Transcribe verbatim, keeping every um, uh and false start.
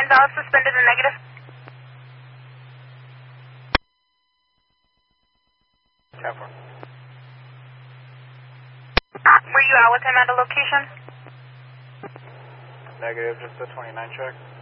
Gonzalez suspended in negative. ten four. Were you out with him at a location? Negative, just the twenty-nine check.